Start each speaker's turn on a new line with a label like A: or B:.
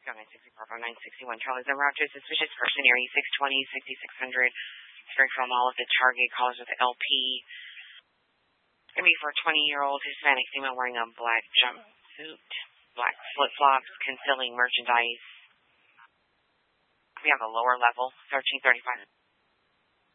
A: Go 960 Bravo 961 Charlie. The route to a suspicious person area 620, 6600 Springfield Mall of the Target. Callers with LP. Going to be for a 20-year-old Hispanic female wearing a black jumpsuit, black flip-flops, concealing merchandise. We have a lower level, 1335.